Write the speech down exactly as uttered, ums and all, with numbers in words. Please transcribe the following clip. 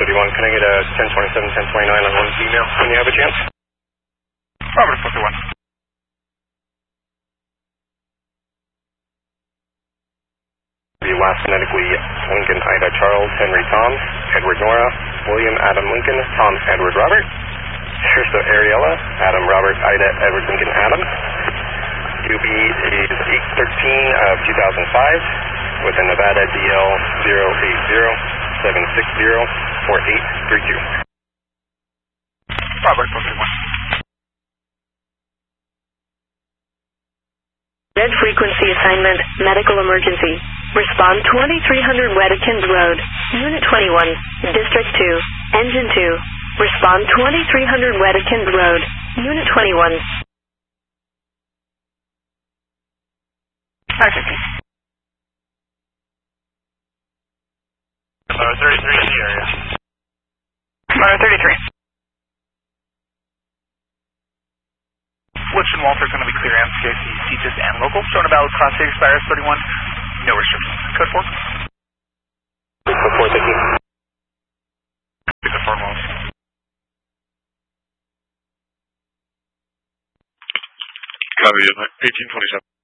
thirty-one. Can I get a ten twenty-seven, ten twenty-nine on one female when you have a chance? Robert, four thirty-one. The last phonetically Lincoln, Ida, Charles, Henry, Tom, Edward, Nora, William, Adam, Lincoln, Tom, Edward, Robert. Ursa, Ariella, Adam, Robert, Ida, Edward, Lincoln, Adam. U B is eight thirteen of two thousand five with a Nevada D L zero eight zero seven six zero four eight three two. Robert, four thirty-one. Red frequency assignment, medical emergency. Respond twenty-three hundred Wedekins Road, Unit twenty-one, District two, Engine two. Respond twenty-three hundred Wedekins Road, Unit twenty-one. Action. Number thirty-three in the area. Number thirty-three. Woods and Walter are going to be clear M C I C, C T I S, and local. Showing a valid Class A expires thirty-one. No restrictions. Code four. Code four, thank you. Code four, Wallace. Copy, eighteen twenty-seven.